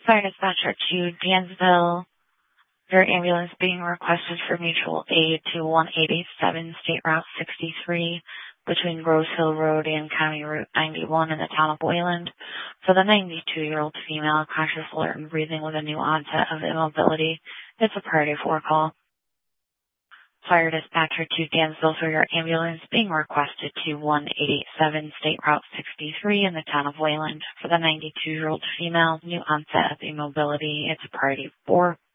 Fire dispatcher to Dansville. Your ambulance being requested for mutual aid to 1887 State Route 63 between Rose Hill Road and County Route 91 in the town of Wayland. For the 92-year-old female, conscious, alert, and breathing with a new onset of immobility. It's a priority 4 call. Fire dispatcher to Dansville for your ambulance being requested to 1887 State Route 63 in the town of Wayland. For the 92-year-old female, new onset of immobility. It's a priority 4.